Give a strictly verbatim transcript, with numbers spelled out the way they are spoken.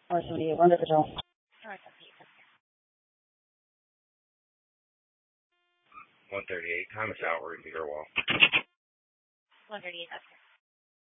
Or seventy-eight, run to patrol. one thirty-eight, Thomas Outward, Beaver Wall. one thirty-eight, that's